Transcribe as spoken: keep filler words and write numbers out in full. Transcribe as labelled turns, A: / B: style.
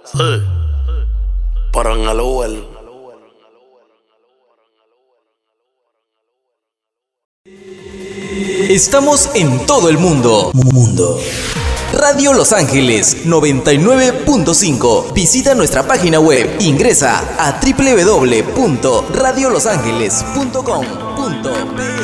A: Sí, para en el Uber.
B: Estamos en todo el mundo. Mundo. Radio Los Ángeles noventa y nueve punto cinco. Visita nuestra página web. Ingresa a doble u doble u doble u punto radio los ángeles punto com punto pe.